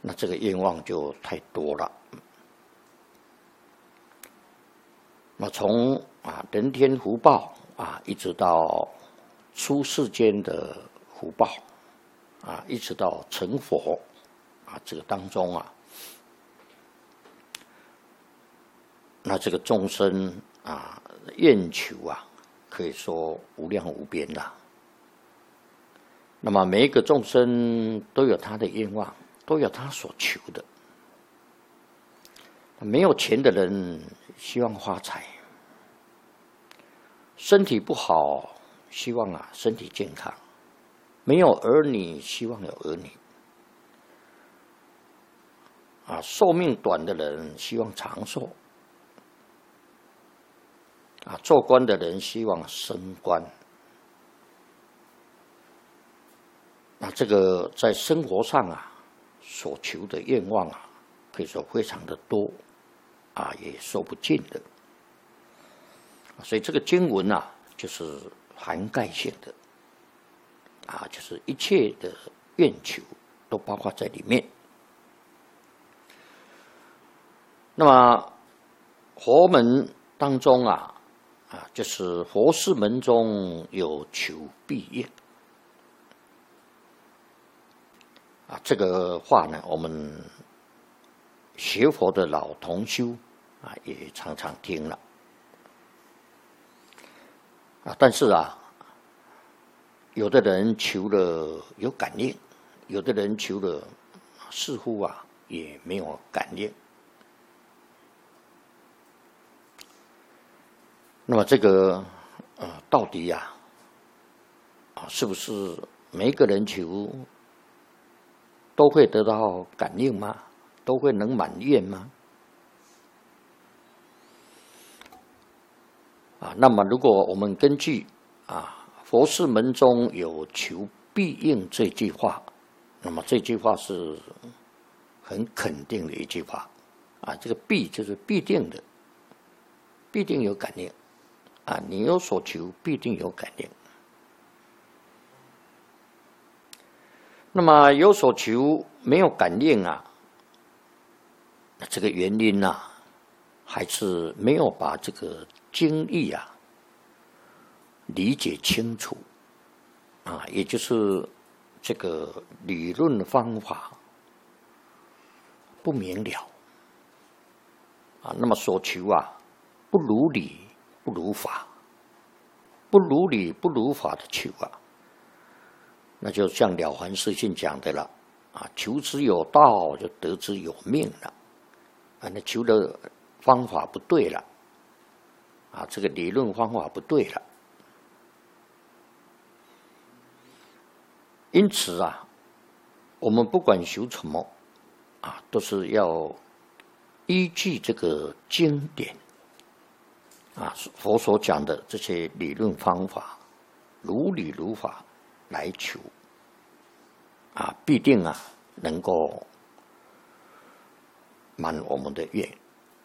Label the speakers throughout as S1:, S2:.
S1: 那这个愿望就太多了。那从人天福报一直到出世间的福报一直到成佛这个当中那这个众生愿求可以说无量无边的。那么每一个众生都有他的愿望，都有他所求的。没有钱的人希望发财，身体不好希望身体健康，没有儿女希望有儿女，寿命短的人希望长寿，做官的人希望升官。那这个在生活上所求的愿望可以说非常的多也说不尽的。所以这个经文就是涵盖性的就是一切的愿求都包括在里面。那么佛门当中就是佛事门中有求必应这个话呢，我们学佛的老同修也常常听了但是有的人求了有感应，有的人求了似乎也没有感应。那么这个到底是不是每一个人求都会得到感应吗？都会能满愿吗？那么如果我们根据佛事门中有求必应这句话，那么这句话是很肯定的一句话这个必就是必定的，必定有感应你有所求必定有感应。那么有所求没有感应这个原因还是没有把这个经义理解清楚也就是这个理论方法不明了那么所求不如理不如法，不如理不如法的求那就像《了凡四训》讲的了求之有道就得之有命了那求的方法不对了这个理论方法不对了。因此我们不管修什么都是要依据这个经典佛所讲的这些理论方法，如理如法来求必定能够满我们的愿。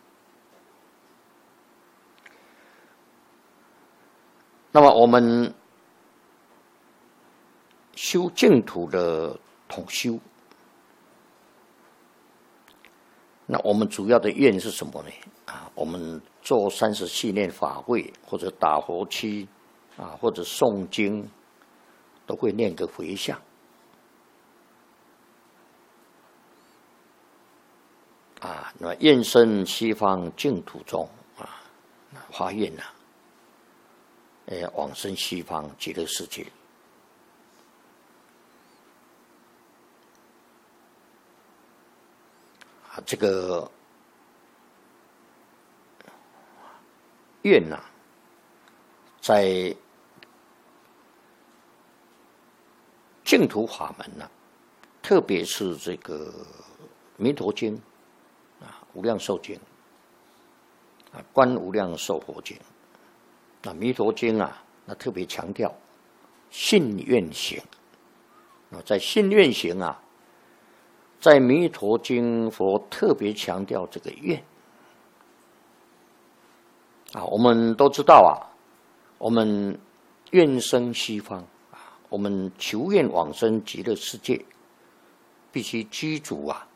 S1: 那么我们修净土的统修，那我们主要的愿是什么呢？我们做30系列法会，或者打佛七或者诵经，都会念个回向那么愿生西方净土中发愿往生西方极乐世界。这个愿在净土法门特别是这个弥陀经无量寿经观无量寿佛经弥陀经那特别强调信愿行在信愿行在弥陀经佛特别强调这个愿我们都知道我们愿生西方我们求愿往生极乐世界，必须居住